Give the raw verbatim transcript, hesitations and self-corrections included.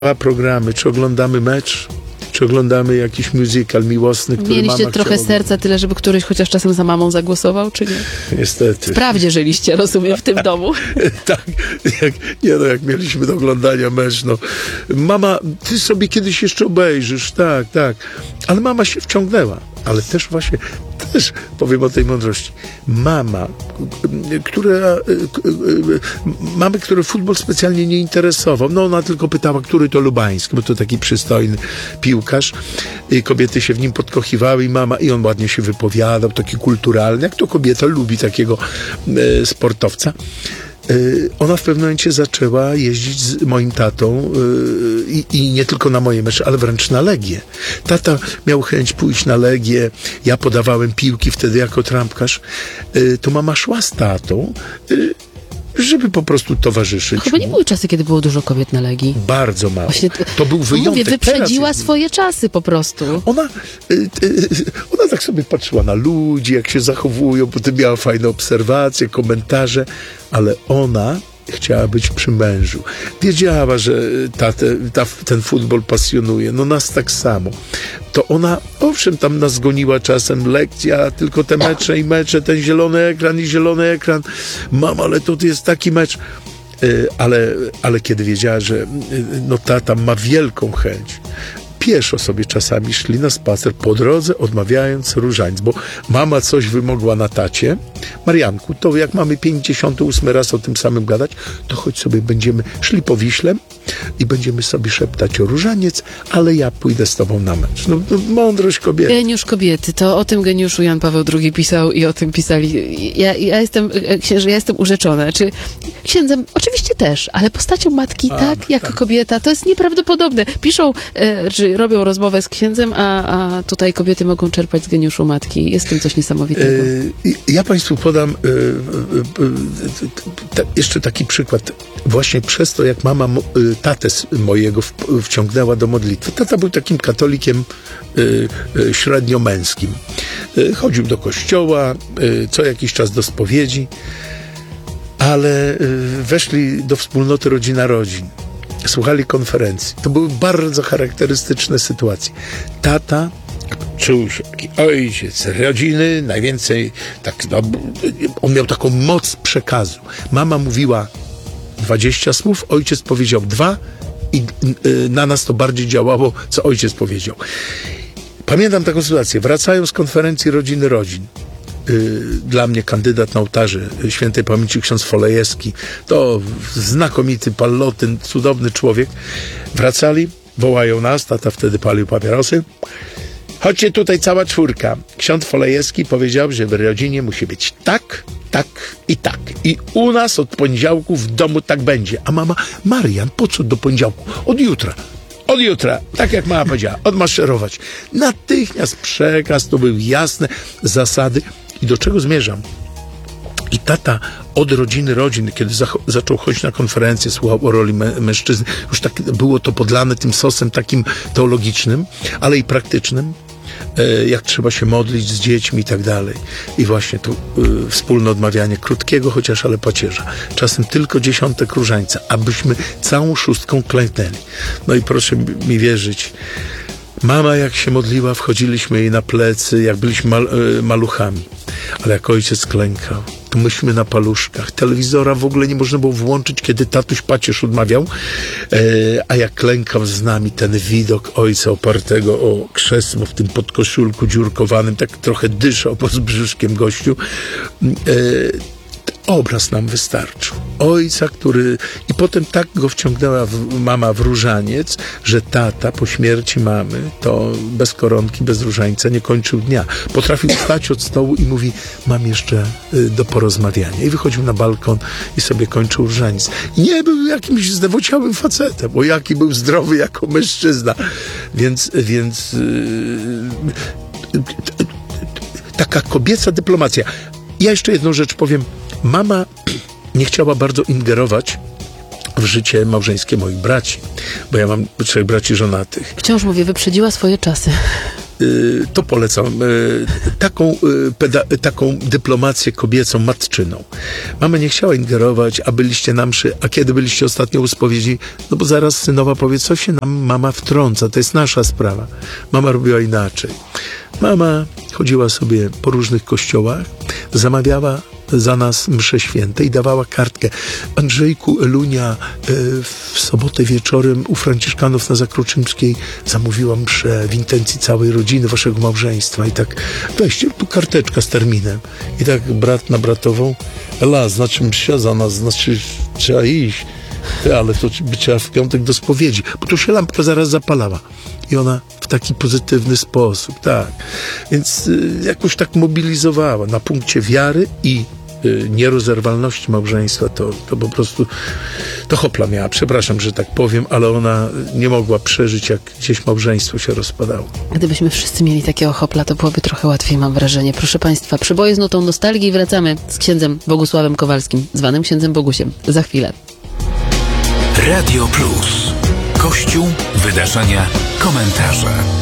Dwa programy, czy oglądamy mecz, czy oglądamy jakiś musical miłosny, który Mieliście mama trochę chciała... serca, tyle, żeby któryś chociaż czasem za mamą zagłosował, czy nie? Niestety. Wprawdzie żyliście, rozumiem, w tym domu. Tak, jak, nie no, jak mieliśmy do oglądania mecz, no. Mama, ty sobie kiedyś jeszcze obejrzysz, tak, tak. Ale mama się wciągnęła. Ale też właśnie, też powiem o tej mądrości. Mama, która, mamy, który futbol specjalnie nie interesował. No ona tylko pytała, który to Lubański, bo to taki przystojny piłkarz. I kobiety się w nim podkochiwały i mama, i on ładnie się wypowiadał, taki kulturalny, jak to kobieta lubi takiego e, sportowca. Ona w pewnym momencie zaczęła jeździć z moim tatą yy, i, i nie tylko na moje mecze, ale wręcz na Legię. Tata miał chęć pójść na Legię, ja podawałem piłki wtedy jako trampkarz. Yy, to mama szła z tatą, yy, żeby po prostu towarzyszyć. Chyba nie były czasy, kiedy było dużo kobiet na Legii. Bardzo mało. Właśnie to był wyjątek. Mówię, wyprzedziła Teraz... swoje czasy po prostu. Ona, yy, yy, ona tak sobie patrzyła na ludzi, jak się zachowują, potem miała fajne obserwacje, komentarze, ale ona chciała być przy mężu. Wiedziała, że tatę, ta, ten futbol pasjonuje. No nas tak samo. To ona, owszem, tam nas goniła czasem lekcja, tylko te mecze i mecze, ten zielony ekran i zielony ekran. Mama, ale to jest taki mecz. Ale, ale kiedy wiedziała, że no tata ma wielką chęć, pieszo sobie czasami szli na spacer po drodze, odmawiając różańc, bo mama coś wymogła na tacie. Marianku, to jak mamy pięćdziesiąty ósmy raz o tym samym gadać, to choć sobie będziemy szli po Wiśle i będziemy sobie szeptać o różaniec, ale ja pójdę z tobą na mecz. No, no mądrość kobiety. Geniusz kobiety, to o tym geniuszu Jan Paweł drugi pisał i o tym pisali. Ja, ja jestem, księże, ja jestem urzeczona. Czy księdzem? Oczywiście też, ale postacią matki, A, tak, jako tak. kobieta, to jest nieprawdopodobne. Piszą, e, czy robią rozmowę z księdzem, a, a tutaj kobiety mogą czerpać z geniuszu matki. Jest w tym coś niesamowitego. Yy, ja państwu podam yy, yy, yy, ta, jeszcze taki przykład. Właśnie przez to, jak mama yy, tatę mojego w, wciągnęła do modlitwy. Tata był takim katolikiem yy, yy, średnio męskim. Yy, chodził do kościoła, yy, co jakiś czas do spowiedzi, ale yy, weszli do wspólnoty Rodzina Rodzin. Słuchali konferencji. To były bardzo charakterystyczne sytuacje. Tata czuł się taki ojciec rodziny, najwięcej, tak, no, on miał taką moc przekazu. Mama mówiła dwadzieścia słów, ojciec powiedział dwa i y, na nas to bardziej działało, co ojciec powiedział. Pamiętam taką sytuację. Wracają z konferencji Rodziny Rodzin. Dla mnie kandydat na ołtarze świętej pamięci ksiądz Folejewski, to znakomity pallotyn, cudowny człowiek. Wracali, wołają nas, tata wtedy palił papierosy. Chodźcie tutaj cała czwórka. Ksiądz Folejewski powiedział, że w rodzinie musi być tak, tak i tak. I u nas od poniedziałku w domu tak będzie. A mama, Marian, po co do poniedziałku? Od jutra. Od jutra, tak jak mama powiedziała, odmaszerować. Natychmiast przekaz, to były jasne zasady. I do czego zmierzam? I tata od Rodziny Rodzin, kiedy za, zaczął chodzić na konferencję, słuchał o roli mę, mężczyzny, już tak było to podlane tym sosem takim teologicznym, ale i praktycznym, e, jak trzeba się modlić z dziećmi i tak dalej. I właśnie tu e, wspólne odmawianie krótkiego, chociaż ale pacierza. Czasem tylko dziesiątek różańca, abyśmy całą szóstką klęknęli. No i proszę mi wierzyć, mama jak się modliła, wchodziliśmy jej na plecy, jak byliśmy mal, e, maluchami. Ale jak ojciec klękał, to myśmy na paluszkach. Telewizora w ogóle nie można było włączyć, kiedy tatuś pacierz odmawiał. E, a jak klękał z nami, ten widok ojca opartego o krzesło w tym podkoszulku dziurkowanym, tak trochę dyszał pod brzuszkiem gościu. E, Obraz nam wystarczył. Ojca, który... I potem tak go wciągnęła w, mama w różaniec, że tata po śmierci mamy, to bez koronki, bez różańca nie kończył dnia. Potrafił wstać od stołu i mówi, mam jeszcze y, do porozmawiania. I wychodził na balkon i sobie kończył różaniec. I nie był jakimś zdewociałym facetem, bo jaki był zdrowy jako mężczyzna. Więc... więc yy, taka kobieca dyplomacja. Ja jeszcze jedną rzecz powiem. Mama nie chciała bardzo ingerować w życie małżeńskie moich braci, bo ja mam trzech braci żonatych. Wciąż mówię, wyprzedziła swoje czasy. y, to polecam, y, taką, y, peda- taką dyplomację kobiecą, matczyną. Mama nie chciała ingerować, a byliście na mszy, a kiedy byliście ostatnio u spowiedzi? No bo zaraz synowa powie, co się nam mama wtrąca, to jest nasza sprawa. Mama robiła inaczej. Mama chodziła sobie po różnych kościołach, zamawiała za nas msze święte i dawała kartkę. Andrzejku, Elunia, w sobotę wieczorem u Franciszkanów na Zakroczymskiej zamówiła mszę w intencji całej rodziny, waszego małżeństwa. I tak, weźcie tu karteczka z terminem. I tak brat na bratową, Ela, znaczy msza za nas, znaczy trzeba iść. Ale to by trzeba w piątek do spowiedzi, bo tu się lampka zaraz zapalała. I ona w taki pozytywny sposób, tak. Więc y, jakoś tak mobilizowała na punkcie wiary i y, nierozerwalności małżeństwa. To, to po prostu, to hopla miała, przepraszam, że tak powiem, ale ona nie mogła przeżyć, jak gdzieś małżeństwo się rozpadało. Gdybyśmy wszyscy mieli takiego hopla, to byłoby trochę łatwiej, mam wrażenie. Proszę Państwa, przyboje z nutą nostalgii i wracamy z księdzem Bogusławem Kowalskim, zwanym księdzem Bogusiem. Za chwilę. Radio Plus. Kościół, wydarzenia, komentarze.